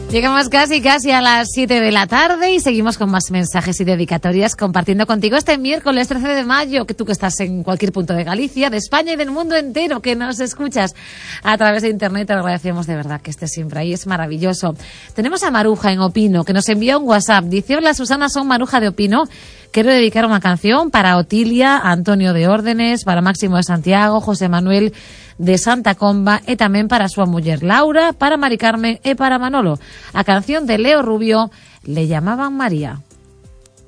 Llegamos casi a las 7 de la tarde y seguimos con más mensajes y dedicatorias compartiendo contigo este miércoles 13 de mayo, que tú que estás en cualquier punto de Galicia, de España y del mundo entero, que nos escuchas a través de internet. Te agradecemos de verdad que estés siempre ahí, es maravilloso. Tenemos a Maruja en Opino, que nos envió un WhatsApp. Dice: hola Susana, son Maruja de Opino. Quiero dedicar una canción para Otilia, Antonio de Órdenes, para Máximo de Santiago, José Manuel de Santa Comba e tamén para súa muller Laura, para Mari Carmen e para Manolo. A canción de Leo Rubio, Le llamaban María.